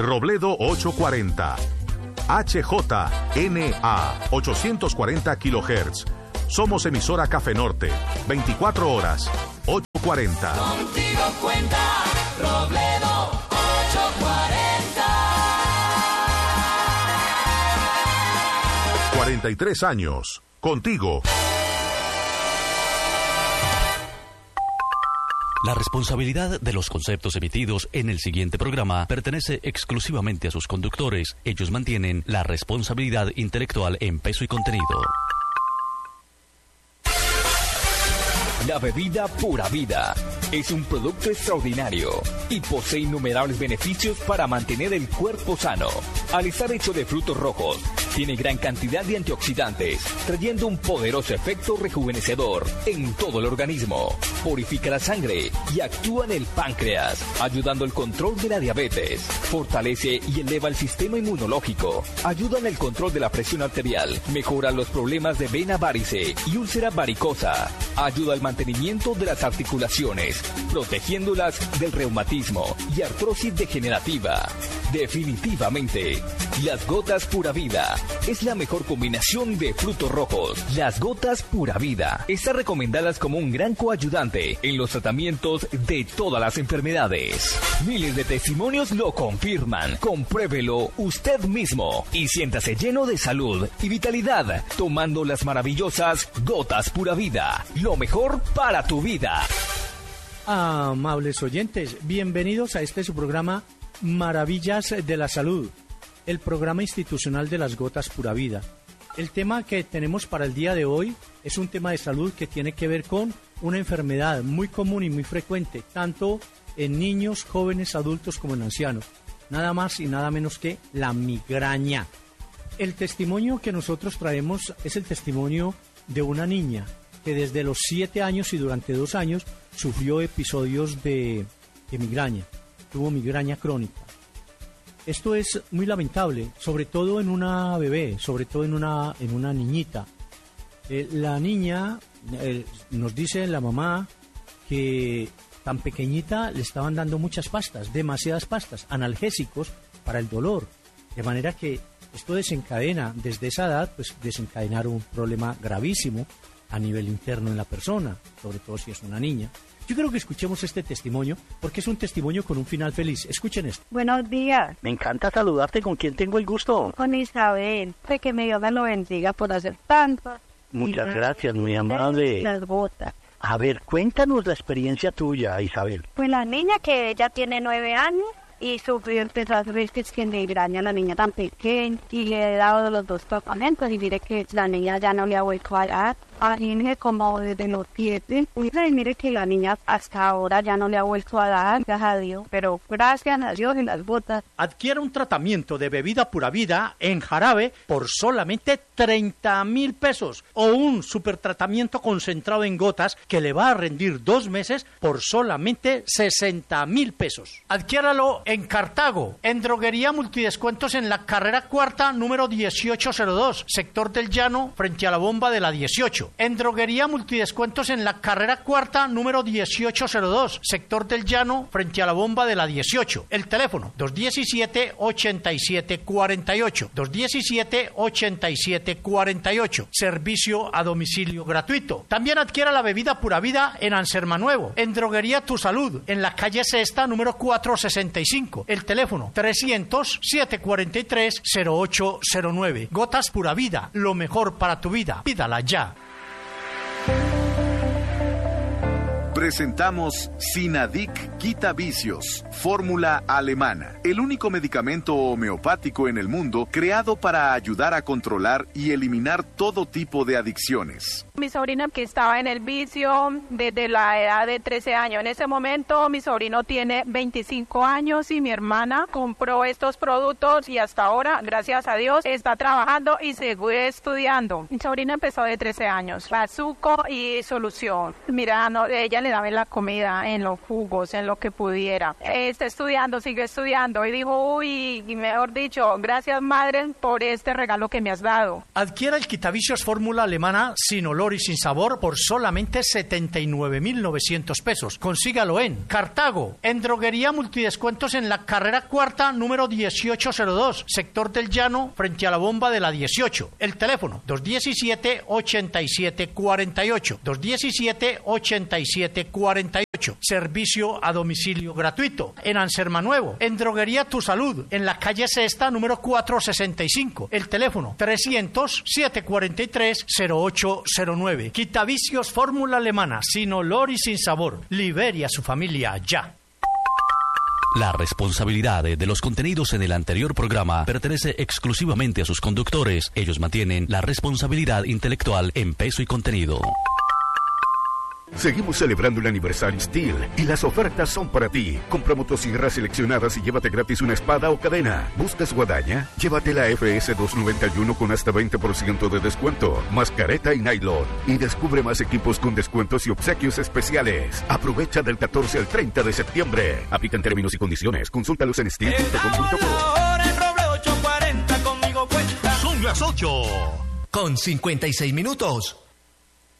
Robledo 840. HJNA 840 kHz. Somos emisora Café Norte. 24 horas. 840. Contigo cuenta Robledo 840. 43 años. Contigo. La responsabilidad de los conceptos emitidos en el siguiente programa pertenece exclusivamente a sus conductores. Ellos mantienen la responsabilidad intelectual en peso y contenido. La bebida Pura Vida es un producto extraordinario y posee innumerables beneficios para mantener el cuerpo sano. Al estar hecho de frutos rojos, tiene gran cantidad de antioxidantes, trayendo un poderoso efecto rejuvenecedor en todo el organismo. Purifica la sangre y actúa en el páncreas, ayudando al control de la diabetes. Fortalece y eleva el sistema inmunológico. Ayuda en el control de la presión arterial. Mejora los problemas de vena varice y úlcera varicosa. Ayuda al mantenimiento de las articulaciones, protegiéndolas del reumatismo y artrosis degenerativa. Definitivamente, las gotas Pura Vida es la mejor combinación de frutos rojos. Las gotas Pura Vida están recomendadas como un gran coayudante en los tratamientos de todas las enfermedades. Miles de testimonios lo confirman. Compruébelo usted mismo y siéntase lleno de salud y vitalidad tomando las maravillosas gotas Pura Vida. Lo mejor para tu vida. Amables oyentes, bienvenidos a este su programa Maravillas de la Salud, el programa institucional de las gotas Pura Vida. El tema que tenemos para el día de hoy es un tema de salud que tiene que ver con una enfermedad muy común y muy frecuente, tanto en niños, jóvenes, adultos como en ancianos. Nada más y nada menos que la migraña. El testimonio que nosotros traemos es el testimonio de una niña que desde los 7 años y durante 2 años sufrió episodios de migraña. Tuvo migraña crónica. Esto es muy lamentable, sobre todo en una bebé, sobre todo en una niñita. La niña, nos dice la mamá que tan pequeñita le estaban dando muchas pastas, demasiadas pastas, analgésicos para el dolor. De manera que esto desencadena, desde esa edad, pues desencadenar un problema gravísimo a nivel interno en la persona, sobre todo si es una niña. Yo creo que escuchemos este testimonio, porque es un testimonio con un final feliz. Escuchen esto. Buenos días. Me encanta saludarte. ¿Con quién tengo el gusto? Con Isabel. Que me Dios me lo bendiga por hacer tanto. Muchas gracias, muy amable. Las gotas. A ver, cuéntanos la experiencia tuya, Isabel. Pues la niña que ella tiene 9 años y sufrió empezar veces que migraña, la niña tan pequeña, y le he dado los 2 tratamientos y mire que la niña ya no le ha vuelto a dar. Imagínese como desde los 7. Y mire que la niña hasta ahora ya no le ha vuelto a dar, gracias a Dios. Pero gracias a Dios y las gotas. Adquiera un tratamiento de bebida Pura Vida en jarabe por solamente 30,000 pesos. O un supertratamiento concentrado en gotas que le va a rendir 2 meses por solamente 60,000 pesos. Adquiéralo en Cartago, en Droguería Multidescuentos en la carrera 4ª, número 1802, sector del Llano, frente a la bomba de la 18. En Droguería Multidescuentos en la carrera 4ª, número 1802, sector del Llano, frente a la bomba de la 18. El teléfono, 217-8748. 217-8748. Servicio a domicilio gratuito. También adquiera la bebida Pura Vida en Anserma Nuevo, en Droguería Tu Salud, en la calle Sexta, número 465. El teléfono, 300-743-0809. Gotas Pura Vida, lo mejor para tu vida. Pídala ya. Presentamos Sinadic Quita Vicios, fórmula alemana, el único medicamento homeopático en el mundo creado para ayudar a controlar y eliminar todo tipo de adicciones. Mi sobrina que estaba en el vicio desde la edad de 13 años. En ese momento mi sobrino tiene 25 años y mi hermana compró estos productos y hasta ahora, gracias a Dios, está trabajando y sigue estudiando. Mi sobrina empezó de 13 años, bazuco y solución. Mira, ella le daba en la comida, en los jugos, en lo que pudiera. Está estudiando, sigue estudiando. Y dijo, uy, y mejor dicho, gracias madre por este regalo que me has dado. Adquiera el quitavicios fórmula alemana sin olor y sin sabor por solamente 79.900 pesos. Consígalo en Cartago, en Droguería Multidescuentos en la carrera cuarta, número 1802, sector del Llano, frente a la bomba de la 18. El teléfono, 217-8748. 217-8748. Servicio a domicilio gratuito. En Anserma Nuevo, en Droguería Tu Salud, en la calle Sexta, número 465. El teléfono, 300-743-0809. Quitavicios fórmula alemana, sin olor y sin sabor. Libere a su familia ya. La responsabilidad de los contenidos en el anterior programa pertenece exclusivamente a sus conductores. Ellos mantienen la responsabilidad intelectual en peso y contenido. Seguimos celebrando el aniversario Steel y las ofertas son para ti. Compra motosierras seleccionadas y llévate gratis una espada o cadena. ¿Buscas guadaña? Llévate la FS 291 con hasta 20% de descuento, más careta y nylon. Y descubre más equipos con descuentos y obsequios especiales. Aprovecha del 14 al 30 de septiembre. Aplican términos y condiciones. Consúltalos en steel.com.co. Son las 8 con 56 minutos.